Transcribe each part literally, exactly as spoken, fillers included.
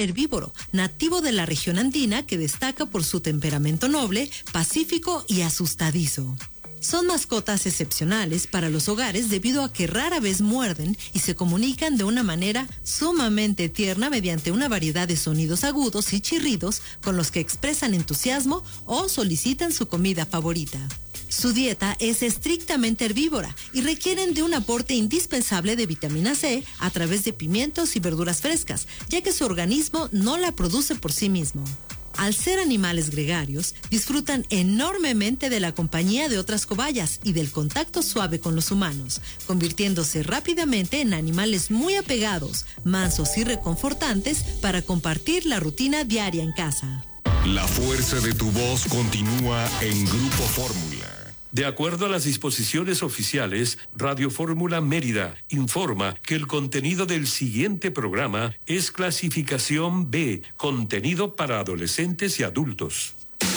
herbívoro, nativo de la región andina que destaca por su temperamento noble, pacífico y asustadizo. Son mascotas excepcionales para los hogares debido a que rara vez muerden y se comunican de una manera sumamente tierna mediante una variedad de sonidos agudos y chirridos con los que expresan entusiasmo o solicitan su comida favorita. Su dieta es estrictamente herbívora y requieren de un aporte indispensable de vitamina C a través de pimientos y verduras frescas, ya que su organismo no la produce por sí mismo. Al ser animales gregarios, disfrutan enormemente de la compañía de otras cobayas y del contacto suave con los humanos, convirtiéndose rápidamente en animales muy apegados, mansos y reconfortantes para compartir la rutina diaria en casa. La fuerza de tu voz continúa en Grupo Fórmula. De acuerdo a las disposiciones oficiales, Radio Fórmula Mérida informa que el contenido del siguiente programa es clasificación B, contenido para adolescentes y adultos.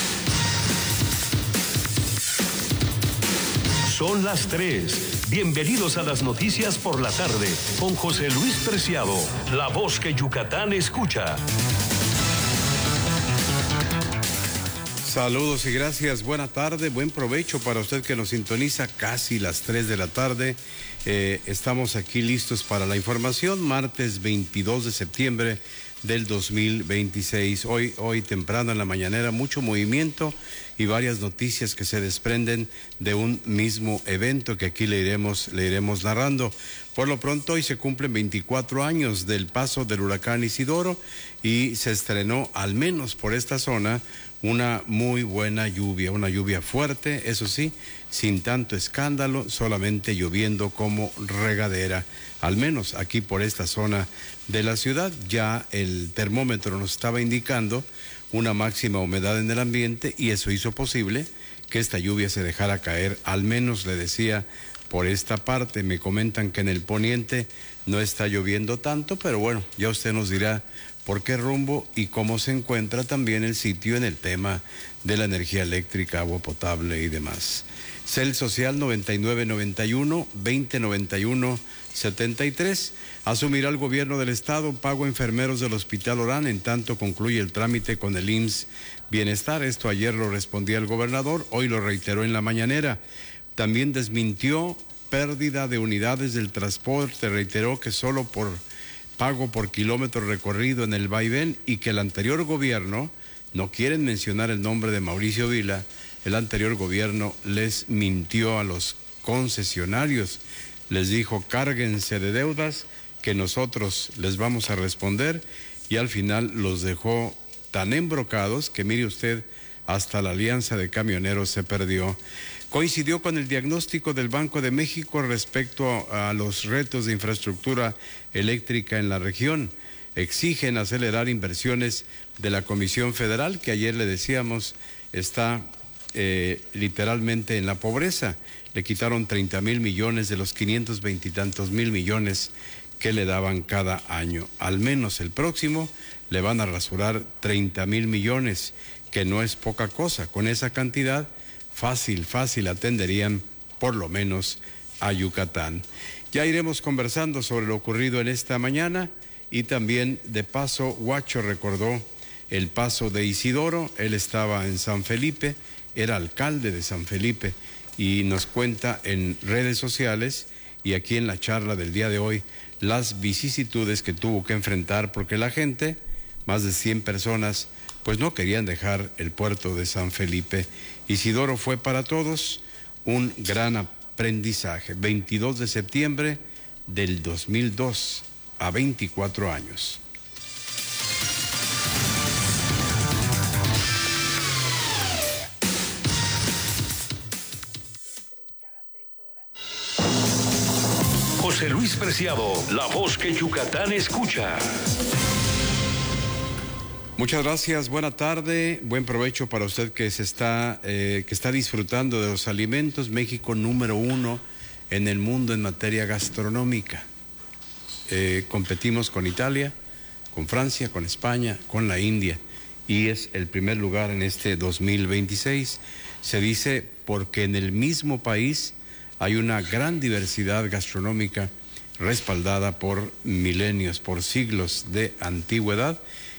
Son las tres. Bienvenidos a las noticias por la tarde con José Luis Preciado, la voz que Yucatán escucha. Saludos y gracias, buena tarde, buen provecho para usted que nos sintoniza casi las tres de la tarde. Eh, estamos aquí listos para la información, martes veintidós de septiembre del dos mil veintiséis. Hoy, hoy temprano en la mañanera, mucho movimiento y varias noticias que se desprenden de un mismo evento que aquí le iremos, le iremos narrando. Por lo pronto, hoy se cumplen veinticuatro años del paso del huracán Isidoro y se estrenó, al menos por esta zona, una muy buena lluvia, una lluvia fuerte, eso sí, sin tanto escándalo, solamente lloviendo como regadera. Al menos aquí por esta zona de la ciudad, ya el termómetro nos estaba indicando una máxima humedad en el ambiente y eso hizo posible que esta lluvia se dejara caer, al menos le decía, por esta parte. Me comentan que en el poniente no está lloviendo tanto, pero bueno, ya usted nos dirá por qué rumbo y cómo se encuentra también el sitio en el tema de la energía eléctrica, agua potable y demás. Cel Social noventa y nueve noventa y uno, veinte noventa y uno, setenta y tres. Asumirá el gobierno del estado pago a enfermeros del Hospital Orán en tanto concluye el trámite con el I M S S Bienestar. Esto ayer lo respondía el gobernador, hoy lo reiteró en la mañanera. También desmintió pérdida de unidades del transporte, reiteró que solo por pago por kilómetro recorrido en el vaivén y que el anterior gobierno, no quieren mencionar el nombre de Mauricio Vila, el anterior gobierno les mintió a los concesionarios, les dijo cárguense de deudas que nosotros les vamos a responder y al final los dejó tan embrocados que mire usted, hasta la Alianza de Camioneros se perdió. Coincidió con el diagnóstico del Banco de México respecto a, a los retos de infraestructura eléctrica en la región. Exigen acelerar inversiones de la Comisión Federal, que ayer le decíamos está eh, literalmente en la pobreza. Le quitaron treinta mil millones de los quinientos veintitantos mil millones que le daban cada año. Al menos el próximo le van a rasurar treinta mil millones, que no es poca cosa. Con esa cantidad, fácil, fácil atenderían por lo menos a Yucatán. Ya iremos conversando sobre lo ocurrido en esta mañana y también de paso, Huacho recordó el paso de Isidoro. Él estaba en San Felipe, era alcalde de San Felipe y nos cuenta en redes sociales y aquí en la charla del día de hoy las vicisitudes que tuvo que enfrentar porque la gente, más de cien personas, pues no querían dejar el puerto de San Felipe. Isidoro fue para todos un gran aprendizaje. veintidós de septiembre del dos mil dos, a veinticuatro años. José Luis Preciado, la voz que Yucatán escucha. Muchas gracias, buena tarde, buen provecho para usted que se está, eh, que está disfrutando de los alimentos. México número uno en el mundo en materia gastronómica. Eh, competimos con Italia, con Francia, con España, con la India y es el primer lugar en este dos mil veintiséis. Se dice porque en el mismo país hay una gran diversidad gastronómica respaldada por milenios, por siglos de antigüedad.